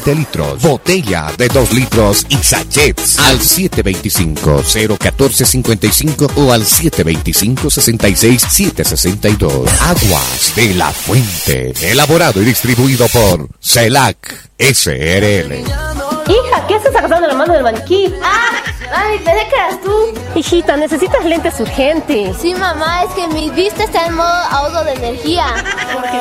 de litros, botella de 2 litros y sachets al 725-014-55 o al 725-66-762. Aguas de la Fuente, elaborado y distribuido por CELAC SRL. Hija, ¿qué estás agarrando la mano del maniquí? Mami, pensé que eras tú. Hijita, necesitas lentes urgentes. Sí, mamá, es que mi vista está en modo ahorro de energía.